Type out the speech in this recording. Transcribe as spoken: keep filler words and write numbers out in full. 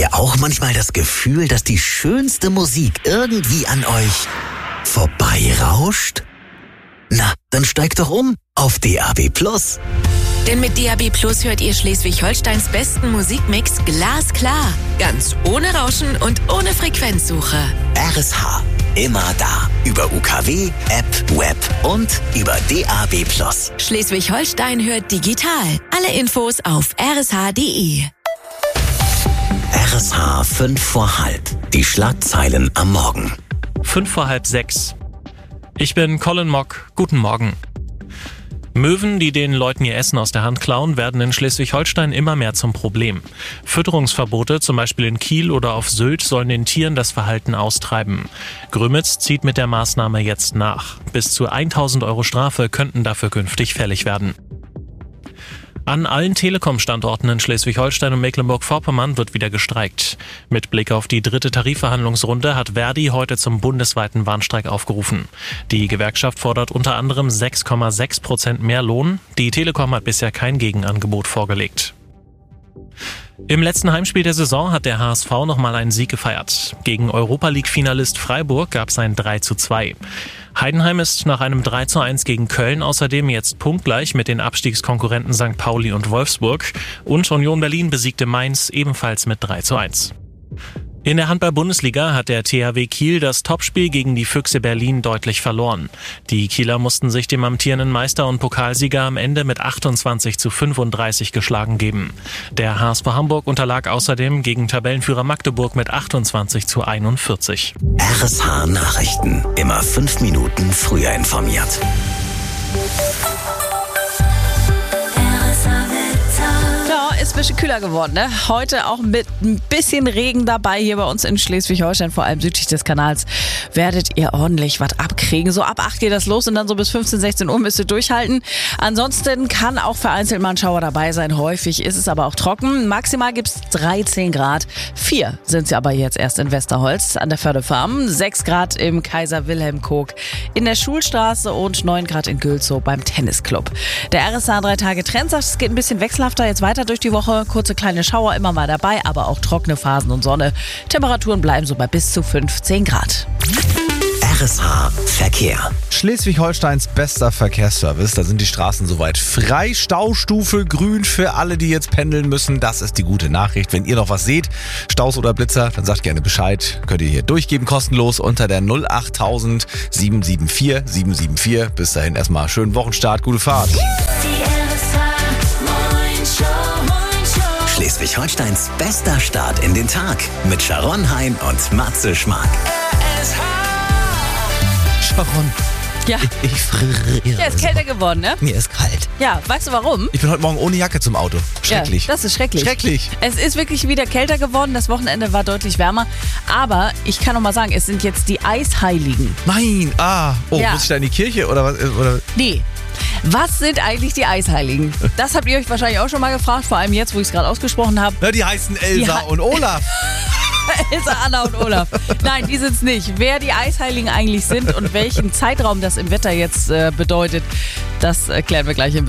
ihr auch manchmal das Gefühl, dass die schönste Musik irgendwie an euch vorbeirauscht? Na, dann steigt doch um auf D A B Plus. Denn mit D A B Plus hört ihr Schleswig-Holsteins besten Musikmix glasklar. Ganz ohne Rauschen und ohne Frequenzsuche. R S H. Immer da. Über U K W, App, Web und über D A B Plus. Schleswig-Holstein hört digital. Alle Infos auf r s h punkt d e. R S H fünf vor halb. Die Schlagzeilen am Morgen. Fünf vor halb sechs. Ich bin Colin Mock. Guten Morgen. Möwen, die den Leuten ihr Essen aus der Hand klauen, werden in Schleswig-Holstein immer mehr zum Problem. Fütterungsverbote, zum Beispiel in Kiel oder auf Sylt, sollen den Tieren das Verhalten austreiben. Grömitz zieht mit der Maßnahme jetzt nach. Bis zu tausend Euro Strafe könnten dafür künftig fällig werden. An allen Telekom-Standorten in Schleswig-Holstein und Mecklenburg-Vorpommern wird wieder gestreikt. Mit Blick auf die dritte Tarifverhandlungsrunde hat Verdi heute zum bundesweiten Warnstreik aufgerufen. Die Gewerkschaft fordert unter anderem sechs Komma sechs Prozent mehr Lohn. Die Telekom hat bisher kein Gegenangebot vorgelegt. Im letzten Heimspiel der Saison hat der H S V nochmal einen Sieg gefeiert. Gegen Europa-League-Finalist Freiburg gab es ein drei zu zwei. Heidenheim ist nach einem drei zu eins gegen Köln außerdem jetzt punktgleich mit den Abstiegskonkurrenten Sankt Pauli und Wolfsburg. Und Union Berlin besiegte Mainz ebenfalls mit drei zu eins. In der Handball-Bundesliga hat der T H W Kiel das Topspiel gegen die Füchse Berlin deutlich verloren. Die Kieler mussten sich dem amtierenden Meister und Pokalsieger am Ende mit achtundzwanzig zu fünfunddreißig geschlagen geben. Der H S V Hamburg unterlag außerdem gegen Tabellenführer Magdeburg mit achtundzwanzig zu einundvierzig. R S H Nachrichten. Immer fünf Minuten früher informiert. Ist ein bisschen kühler geworden, ne? Heute auch mit ein bisschen Regen dabei hier bei uns in Schleswig-Holstein, vor allem südlich des Kanals, werdet ihr ordentlich was abkriegen. So ab acht geht das los und dann so bis fünfzehn, sechzehn Uhr müsst ihr durchhalten. Ansonsten kann auch vereinzelt mal ein Schauer dabei sein. Häufig ist es aber auch trocken. Maximal gibt's dreizehn Grad. Vier sind sie aber jetzt erst in Westerholz an der Fördefarm. Sechs Grad im Kaiser-Wilhelm-Kog in der Schulstraße und neun Grad in Gülzow beim Tennisclub. Der R S H drei Tage Trend sagt, es geht ein bisschen wechselhafter jetzt weiter durch die Woche. Kurze kleine Schauer immer mal dabei, aber auch trockene Phasen und Sonne. Temperaturen bleiben so bei bis zu fünfzehn Grad. R S H Verkehr. Schleswig-Holsteins bester Verkehrsservice. Da sind die Straßen soweit frei. Staustufe grün für alle, die jetzt pendeln müssen. Das ist die gute Nachricht. Wenn ihr noch was seht, Staus oder Blitzer, dann sagt gerne Bescheid. Könnt ihr hier durchgeben, kostenlos unter der null achttausend sieben sieben vier sieben sieben vier. Bis dahin erstmal schönen Wochenstart, gute Fahrt. Schleswig-Holsteins bester Start in den Tag mit Sharon Hein und Matze Schmark. Sharon, Ja, ich, ich friere. ja, ist kälter geworden, ne? Mir ist kalt. Ja, weißt du warum? Ich bin heute Morgen ohne Jacke zum Auto. Schrecklich. Ja, das ist schrecklich. Schrecklich. Es ist wirklich wieder kälter geworden. Das Wochenende war deutlich wärmer. Aber ich kann noch mal sagen, es sind jetzt die Eisheiligen. Nein, ah. Oh, Ja. muss ich da in die Kirche oder was? Oder? Nee. Was sind eigentlich die Eisheiligen? Das habt ihr euch wahrscheinlich auch schon mal gefragt, vor allem jetzt, wo ich es gerade ausgesprochen habe. Na, die heißen Elsa Die he- und Olaf. Elsa, Anna und Olaf. Nein, die sind's nicht. Wer die Eisheiligen eigentlich sind und welchen Zeitraum das im Wetter jetzt äh, bedeutet, das erklären wir gleich im